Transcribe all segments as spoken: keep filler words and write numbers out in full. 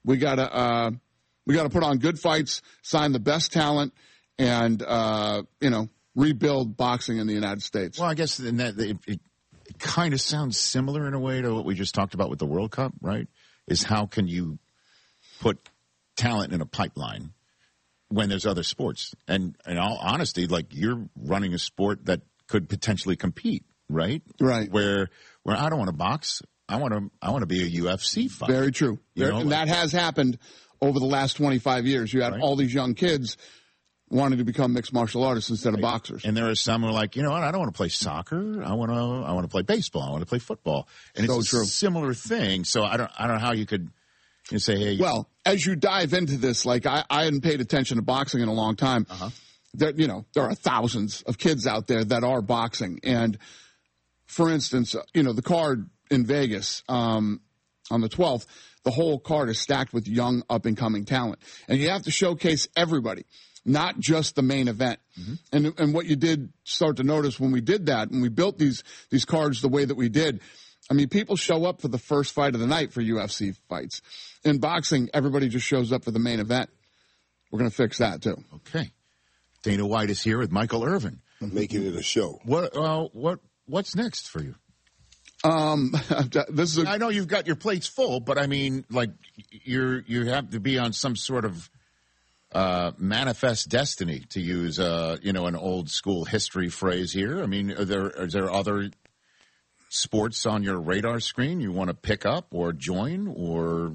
We got to uh, we got to put on good fights, sign the best talent, and uh, you know rebuild boxing in the United States. Well, I guess in that it, it, it kind of sounds similar in a way to what we just talked about with the World Cup, right? Is how can you put talent in a pipeline when there's other sports? And in all honesty, like you're running a sport that could potentially compete, right? Right. Where where I don't want to box. I want to. I want to be a U F C fighter. Very true. You know, and like, that has happened over the last twenty-five years. You had right. all these young kids wanting to become mixed martial artists instead right. of boxers. And there are some who are like, you know what? I don't want to play soccer. I want to. I want to play baseball. I want to play football. And so it's a true. similar thing. So I don't. I don't know how you could you say, hey. Well, as you dive into this, like I, I hadn't paid attention to boxing in a long time. Uh-huh. There, you know, there are thousands of kids out there that are boxing. And for instance, you know, the card in Vegas um, on the twelfth, the whole card is stacked with young up-and-coming talent. And you have to showcase everybody, not just the main event. Mm-hmm. And and what you did start to notice when we did that, when we built these these cards the way that we did, I mean, people show up for the first fight of the night for U F C fights. In boxing, everybody just shows up for the main event. We're going to fix that, too. Okay. Dana White is here with Michael Irvin. Making it a show. What? Uh, what? What's next for you? Um, this is. A, I know you've got your plates full, but I mean, like you're you have to be on some sort of uh, manifest destiny, to use uh, you know an old school history phrase here. I mean, are there are there other sports on your radar screen you want to pick up or join or?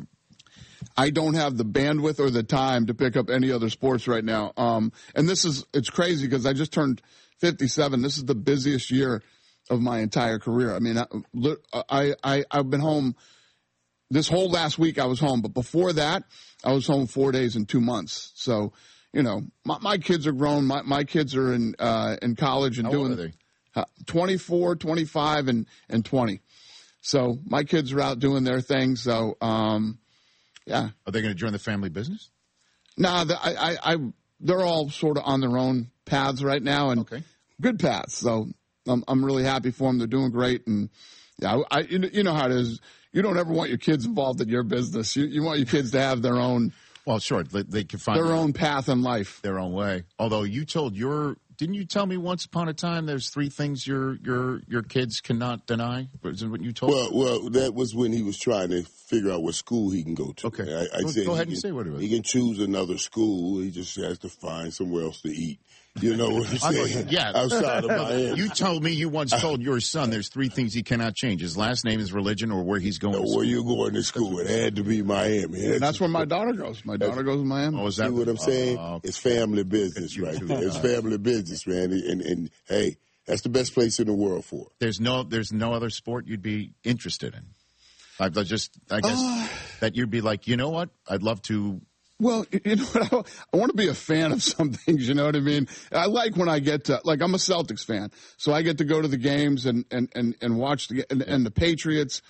I don't have the bandwidth or the time to pick up any other sports right now. Um, and this is, it's crazy because I just turned fifty-seven. This is the busiest year of my entire career. I mean, I, I, I, I've been home this whole last week. I was home, but before that, I was home four days and two months. So, you know, my, my kids are grown. My, my kids are in, uh, in college and How doing old are they? Uh, twenty-four, twenty-five and, and twenty. So my kids are out doing their thing. So, um, yeah. Are they going to join the family business? No, nah, I, I, I, they're all sort of on their own paths right now, and okay. good paths. So I'm, I'm really happy for them. They're doing great, and yeah, I, you know how it is. You don't ever want your kids involved in your business. You, you want your kids to have their own. Well, sure, they, they can find their, their own path in life, their own way. Although you told your. Didn't you tell me once upon a time there's three things your your your kids cannot deny? Was it what you told well, me? Well, that was when he was trying to figure out what school he can go to. Okay. I, I go, said go ahead and can, say what it was. He can choose another school. He just has to find somewhere else to eat. You know what I'm saying? Yeah. Outside of Miami. You told me you once told your son there's three things he cannot change. His last name, his religion, or where he's going no, to school. Where you going to school. It had to be Miami. And that's where my daughter goes. My daughter goes to Miami. Oh, is that See what I'm saying? Uh, it's family business right there. It's family business, man. And, and, hey, that's the best place in the world for it. There's no, there's no other sport you'd be interested in. I I just, I guess uh, that you'd be like, you know what? I'd love to. Well, you know what? I, I want to be a fan of some things, you know what I mean? I like when I get to, like, I'm a Celtics fan, so I get to go to the games and, and, and, and watch the, and, and the Patriots.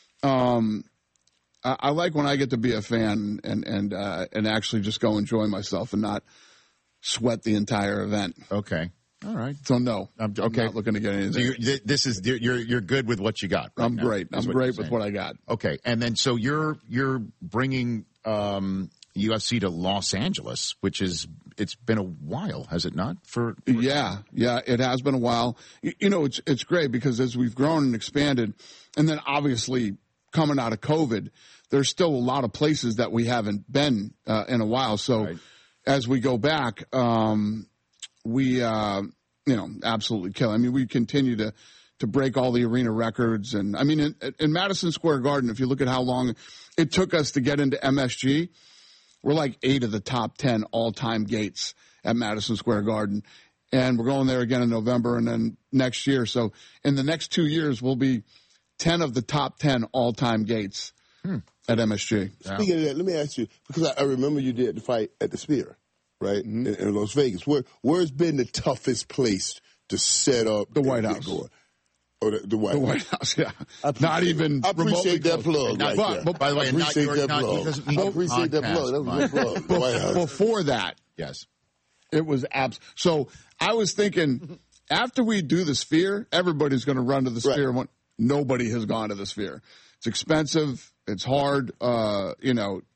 Um, I, I like when I get to be a fan and, and, uh, and actually just go enjoy myself and not sweat the entire event. Okay. All right. So no, I'm, okay. I'm not looking to get anything. So you're, this is you're you're good with what you got. Right I'm now, great. I'm what great with what I got. Okay, and then so you're you're bringing um, U F C to Los Angeles, which is it's been a while, has it not? For, for yeah, yeah, it has been a while. You, you know, it's it's great because as we've grown and expanded, and then obviously coming out of COVID, there's still a lot of places that we haven't been uh, in a while. So right. as we go back. Um, We, uh, you know, absolutely kill. I mean, we continue to, to break all the arena records. And I mean, in, in Madison Square Garden, if you look at how long it took us to get into M S G, we're like eight of the top ten all-time gates at Madison Square Garden. And we're going there again in November and then next year. So in the next two years, we'll be ten of the top ten all-time gates hmm. at M S G. Speaking of that, let me ask you, because I, I remember you did the fight at the Sphere. Right, mm-hmm. in, in Las Vegas. Where where's been the toughest place to set up the White House? Or the, the White the House. White House, yeah. Not even. I appreciate that plug. Not, right but, there. but by the way, I appreciate not, that not, plug. I appreciate that plug. That was a good plug. The White House. Before that, yes, it was abs. So I was thinking, after we do the Sphere, everybody's going to run to the Sphere. Right. Nobody has gone to the Sphere. It's expensive. It's hard. Uh, you know,